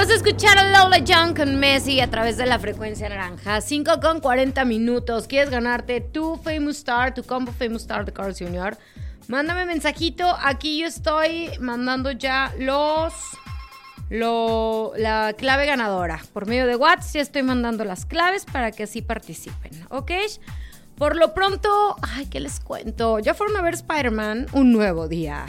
Acabas de escuchar a Lola Young con Messi a través de la frecuencia naranja. 5:40. ¿Quieres ganarte tu Famous Star, tu combo Famous Star de Carl Jr.? Mándame mensajito. Aquí yo estoy mandando ya la clave ganadora. Por medio de WhatsApp ya estoy mandando las claves para que así participen, ¿ok? Por lo pronto, ¿qué les cuento? Ya fueron a ver Spider-Man un nuevo día.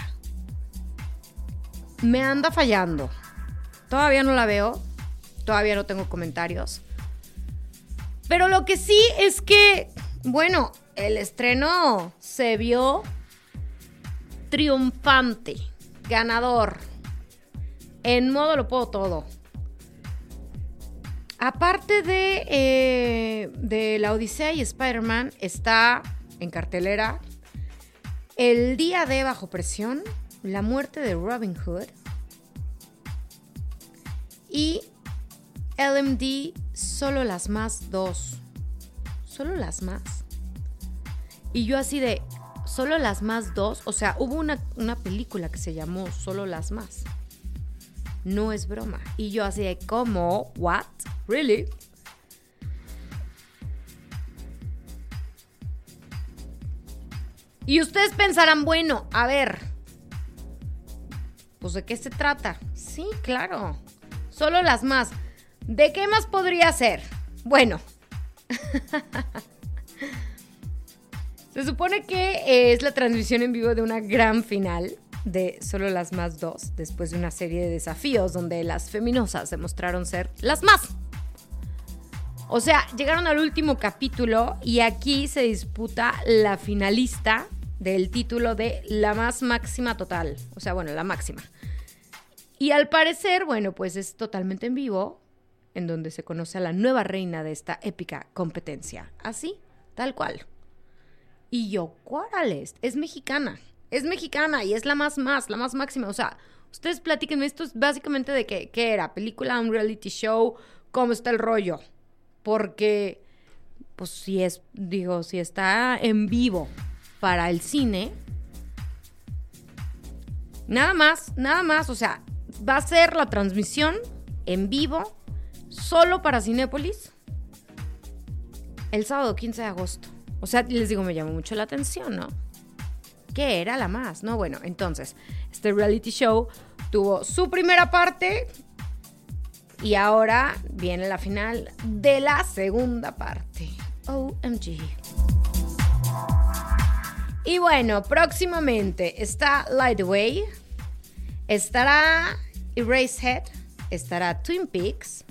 Me anda fallando. Todavía no la veo. Todavía no tengo comentarios. Pero lo que sí es que, bueno, el estreno se vio triunfante, ganador. En modo lo puedo todo. Aparte de La Odisea y Spider-Man, está en cartelera El Día de Bajo Presión, La Muerte de Robin Hood y LMD Solo las Más 2. Solo las más. Y yo así de, ¿Solo las Más 2? O sea, hubo una película que se llamó Solo las Más. No es broma. Y yo así de, ¿cómo? ¿What? ¿Really? Y ustedes pensarán, bueno, a ver, pues ¿de qué se trata? Sí, claro. Solo las más. ¿De qué más podría ser? Bueno. Se supone que es la transmisión en vivo de una gran final de Solo las Más 2, después de una serie de desafíos donde las feminosas demostraron ser las más. O sea, llegaron al último capítulo y aquí se disputa la finalista del título de la más máxima total. O sea, bueno, la máxima. Y al parecer, bueno, pues es totalmente en vivo, en donde se conoce a la nueva reina de esta épica competencia. Así, tal cual. Y yo, ¿cuál es? Es mexicana y es la más máxima. O sea, ustedes platíquenme, esto es básicamente de qué era, película, un reality show, cómo está el rollo. Porque, pues si está en vivo para el cine, nada más, o sea, va a ser la transmisión en vivo solo para Cinépolis el sábado 15 de agosto. O sea, les digo, me llamó mucho la atención, ¿no? ¿Qué era la más? No, bueno, entonces, este reality show tuvo su primera parte y ahora viene la final de la segunda parte. OMG. Y bueno, próximamente está Light Away, estará Eraserhead, estará Twin Peaks,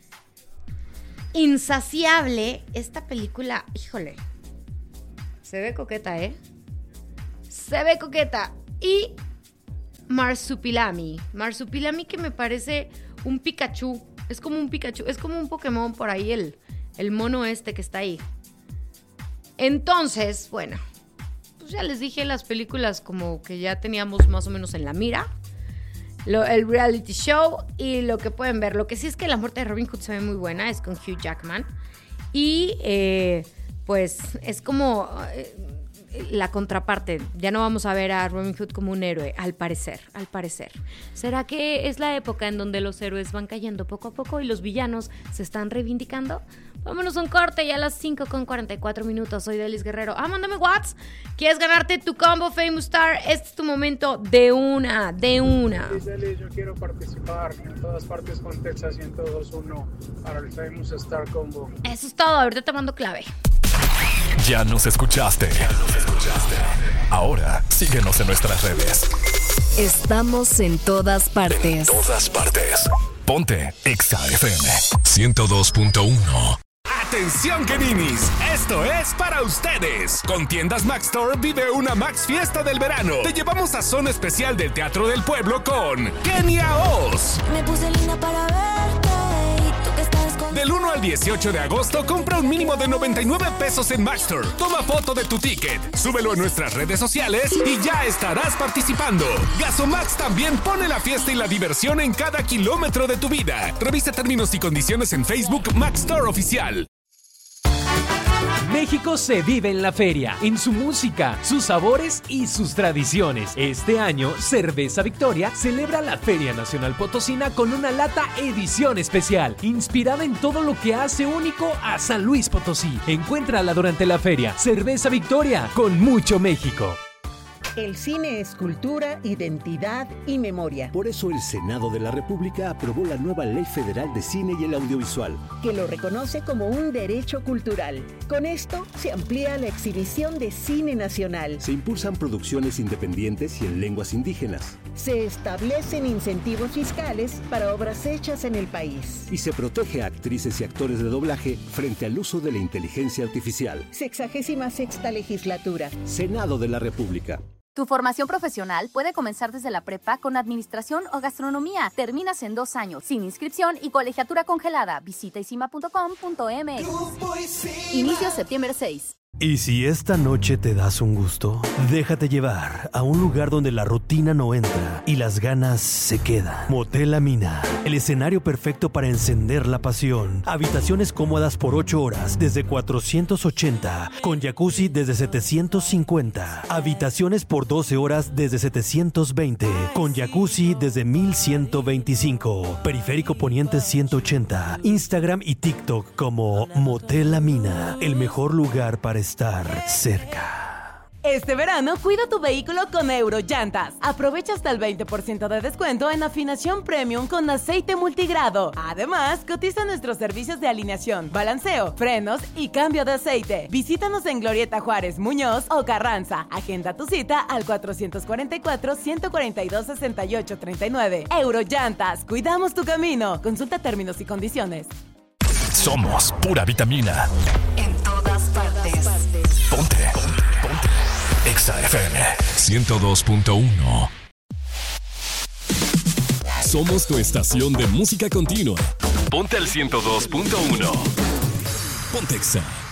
Insaciable, esta película, híjole, se ve coqueta, ¿eh? Se ve coqueta. Y Marsupilami que me parece un Pikachu. Es como un Pikachu, es como un Pokémon por ahí, el mono este que está ahí. Entonces, bueno, pues ya les dije las películas como que ya teníamos más o menos en la mira. El reality show y lo que pueden ver. Lo que sí es que la muerte de Robin Hood se ve muy buena, es con Hugh Jackman. Y pues es como la contraparte. Ya no vamos a ver a Robin Hood como un héroe, al parecer. ¿Será que es la época en donde los héroes van cayendo poco a poco y los villanos se están reivindicando? Vámonos a un corte ya a las 5:44. Soy Delis Guerrero. Mándame WhatsApp. ¿Quieres ganarte tu combo Famous Star? Este es tu momento de una. Sí, Delis, yo quiero participar. En todas partes con Texas 102.1 para el Famous Star Combo. Eso es todo. Ahorita te mando clave. Ya nos escuchaste. Ahora síguenos en nuestras redes. Estamos en todas partes. Ponte Exa FM 102.1. Atención, Keninis, esto es para ustedes. Con Tiendas Max Store vive una Max Fiesta del verano. Te llevamos a zona especial del Teatro del Pueblo con Kenia Oz. Me puse linda para verte y tú que estás con... Del 1 al 18 de agosto compra un mínimo de 99 pesos en Max Store. Toma foto de tu ticket, súbelo en nuestras redes sociales y ya estarás participando. Gasomax también pone la fiesta y la diversión en cada kilómetro de tu vida. Revisa términos y condiciones en Facebook Max Store Oficial. México se vive en la feria, en su música, sus sabores y sus tradiciones. Este año, Cerveza Victoria celebra la Feria Nacional Potosina con una lata edición especial, inspirada en todo lo que hace único a San Luis Potosí. Encuéntrala durante la feria. Cerveza Victoria, con mucho México. El cine es cultura, identidad y memoria. Por eso el Senado de la República aprobó la nueva Ley Federal de Cine y el Audiovisual, que lo reconoce como un derecho cultural. Con esto se amplía la exhibición de cine nacional. Se impulsan producciones independientes y en lenguas indígenas. Se establecen incentivos fiscales para obras hechas en el país. Y se protege a actrices y actores de doblaje frente al uso de la inteligencia artificial. 66ª legislatura. Senado de la República. Tu formación profesional puede comenzar desde la prepa con administración o gastronomía. Terminas en 2 años, sin inscripción y colegiatura congelada. Visita isima.com.mx. Inicio septiembre 6. ¿Y si esta noche te das un gusto? Déjate llevar a un lugar donde la rutina no entra y las ganas se quedan. Motel La Mina, el escenario perfecto para encender la pasión. Habitaciones cómodas por 8 horas desde 480, con jacuzzi desde 750. Habitaciones por 12 horas desde 720, con jacuzzi desde 1125. Periférico Poniente 180. Instagram y TikTok como Motel La Mina, el mejor lugar para estar cerca. Este verano cuida tu vehículo con Eurollantas. Aprovecha hasta el 20% de descuento en afinación premium con aceite multigrado. Además, cotiza nuestros servicios de alineación, balanceo, frenos y cambio de aceite. Visítanos en Glorieta Juárez, Muñoz o Carranza. Agenda tu cita al 444-142-6839. Eurollantas, cuidamos tu camino. Consulta términos y condiciones. Somos pura vitamina. En todas partes. Ponte. Exa FM 102.1. Somos tu estación de música continua. Ponte al 102.1. Ponte Exa.